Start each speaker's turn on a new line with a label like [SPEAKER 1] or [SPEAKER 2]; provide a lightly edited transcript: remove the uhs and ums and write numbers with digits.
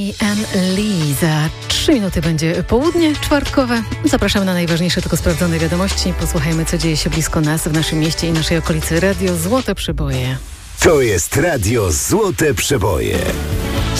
[SPEAKER 1] Lee. Za 3 minuty będzie południe czwartkowe. Zapraszamy na najważniejsze, tylko sprawdzone wiadomości. Posłuchajmy, co dzieje się blisko nas, w naszym mieście i naszej okolicy. Radio Złote Przeboje.
[SPEAKER 2] To jest Radio Złote Przeboje.